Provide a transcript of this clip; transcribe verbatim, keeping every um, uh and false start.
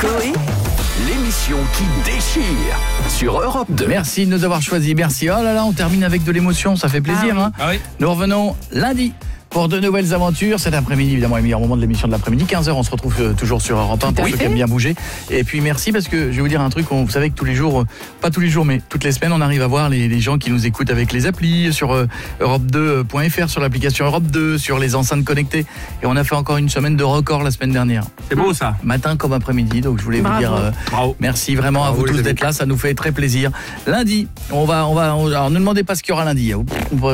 Coé, l'émission qui déchire sur Europe deux. Merci de nous avoir choisis, merci. Oh là là, on termine avec de l'émotion, ça fait plaisir. Ah oui. Hein. Ah oui. Nous revenons lundi pour de nouvelles aventures. Cet après-midi, évidemment, le meilleur moment de l'émission de l'après-midi. quinze heures, on se retrouve euh, toujours sur Europe un pour ceux qui aiment bien bouger. Et puis merci parce que je vais vous dire un truc, on, vous savez que tous les jours, euh, pas tous les jours, mais toutes les semaines, on arrive à voir les, les gens qui nous écoutent avec les applis, sur euh, Europe deux point F R, sur l'application Europe deux, sur les enceintes connectées. Et on a fait encore une semaine de record la semaine dernière. C'est beau ça. Matin comme après-midi, donc je voulais Bravo. vous dire euh, Bravo. merci vraiment Bravo, à vous les tous amis. d'être là, ça nous fait très plaisir. Lundi, on va, on va, on, alors ne demandez pas ce qu'il y aura lundi. On, on,